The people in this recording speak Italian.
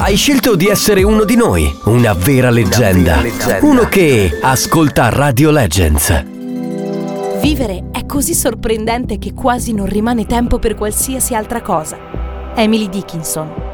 Hai scelto di essere uno di noi, una vera leggenda. Uno che ascolta Radio Legends. Vivere è così sorprendente che quasi non rimane tempo per qualsiasi altra cosa. Emily Dickinson.